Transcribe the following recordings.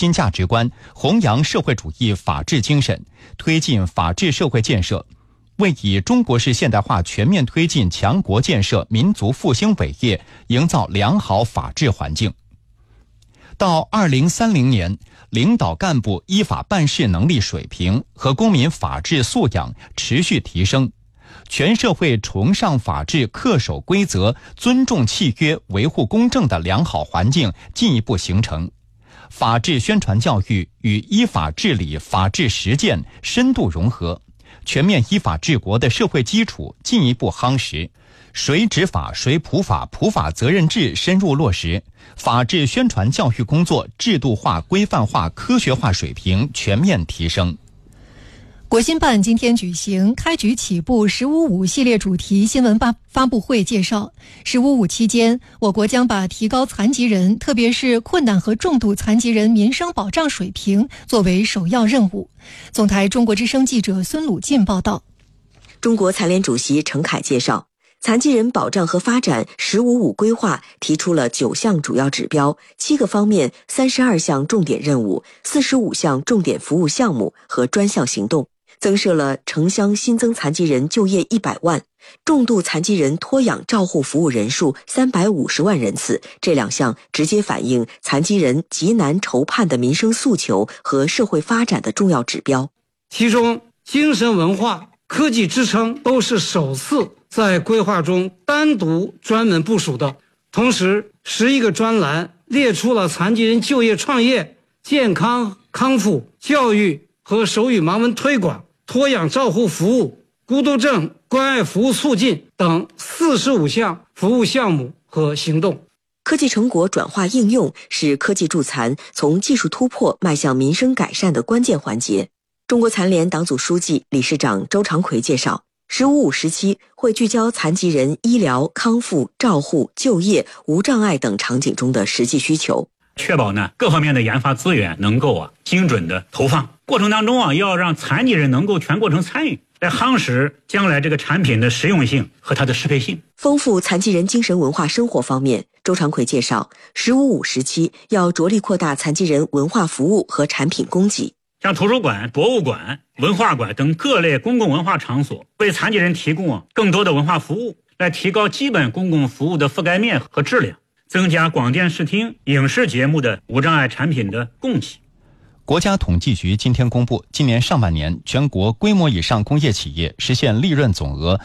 新价值观，弘扬社会主义法治精神，推进法治社会建设，为以中国式现代化全面推进强国建设、民族复兴伟业营造良好法治环境。到2030年，领导干部依法办事能力水平和公民法治素养持续提升，全社会崇尚法治、恪守规则、尊重契约、维护公正的良好环境进一步形成，法治宣传教育与依法治理、法治实践深度融合，全面依法治国的社会基础进一步夯实，谁执法谁普法，普法责任制深入落实，法治宣传教育工作制度化、规范化、科学化水平全面提升。 国新办今天举行开局起步十五五系列主题新闻发布会，介绍十五五期间，我国将把提高残疾人，特别是困难和重度残疾人民生保障水平作为首要任务。总台中国之声记者孙鲁进报道。 中国残联主席陈凯介绍，残疾人保障和发展“15-5”规划提出了9项主要指标、7个方面、32项重点任务、45项重点服务项目和专项行动，增设了城乡新增残疾人就业100万，重度残疾人托养照护服务人数350万人次，这2项直接反映残疾人极难筹盼的民生诉求和社会发展的重要指标。 其中，精神文化、科技支撑都是首次在规划中单独专门部署的。同时，11个专栏列出了残疾人就业创业、健康康复、教育和手语盲文推广、托养照护服务、孤独症关爱服务促进等45项服务项目和行动。 科技成果转化应用是科技助残从技术突破迈向民生改善的关键环节。中国残联党组书记、理事长周长奎介绍，“15-5”时期会聚焦残疾人医疗、康复、照护、就业、无障碍等场景中的实际需求， 确保各方面的研发资源能够精准的投放。过程当中要让残疾人能够全过程参与，来夯实将来这个产品的实用性和它的适配性。 丰富残疾人精神文化生活方面，周长奎介绍，“15-5”时期要着力扩大残疾人文化服务和产品供给。 像图书馆、博物馆、文化馆等各类公共文化场所，为残疾人提供更多的文化服务，来提高基本公共服务的覆盖面和质量，增加广电视听、影视节目的无障碍产品的供给。 国家统计局今天公布，今年上半年全国规模以上工业企业实现利润总额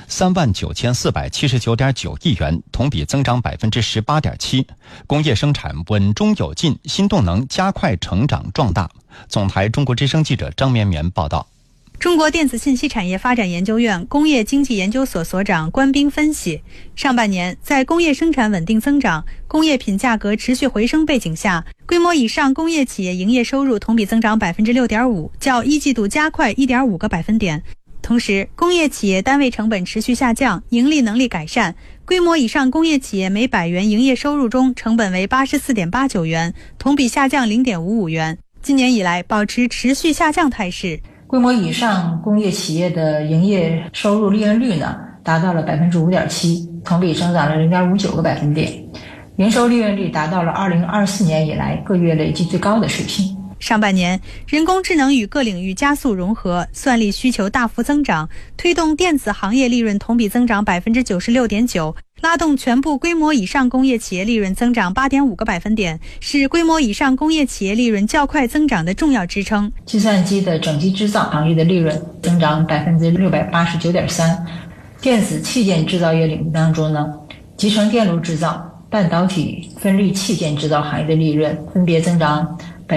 39479.9亿元，同比增长18.7%，工业生产稳中有进，新动能加快成长壮大。总台中国之声记者张绵绵报道。 中国电子信息产业发展研究院工业经济研究所所长关斌分析，上半年在工业生产稳定增长、工业品价格持续回升背景下，规模以上工业企业营业收入同比增长6.5%，较一季度加快1.5个百分点。同时，工业企业单位成本持续下降，盈利能力改善。规模以上工业企业每100元营业收入中，成本为84.89元，同比下降0.55元。今年以来保持持续下降态势。 规模以上工业企业的营业收入利润率达到了 5.7%， 同比增长了 0.59个百分点，营收利润率达到了2024年以来各月累计最高的水平。 上半年，人工智能与各领域加速融合，算力需求大幅增长，推动电子行业利润同比增长 96.9%， 拉动全部规模以上工业企业利润增长 8.5个百分点，是规模以上工业企业利润较快增长的重要支撑。 计算机的整机制造行业的利润增长 689.3%， 电子器件制造业领域当中集成电路制造、半导体分立器件制造行业的利润分别增长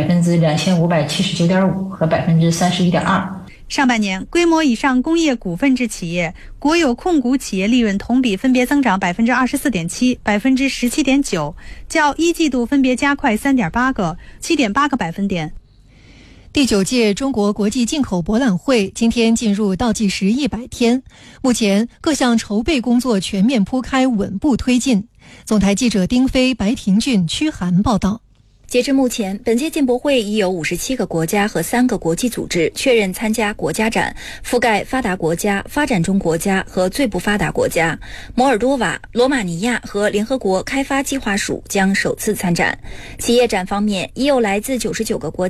2579.5% 和 31.2%。 上半年，规模以上工业股份制企业、国有控股企业利润同比分别增长 24.7%、17.9%， 较一季度分别加快 3.8个、7.8个百分点。 第9届中国国际进口博览会今天进入倒计时100天，目前各项筹备工作全面铺开，稳步推进。总台记者丁飞、白廷俊、屈涵报道。 截至目前，本届进博会已有57个国家和3个国际组织确认参加国家展，覆盖发达国家、发展中国家和最不发达国家。摩尔多瓦、罗马尼亚和联合国开发计划署将首次参展。企业展方面，已有来自99个国家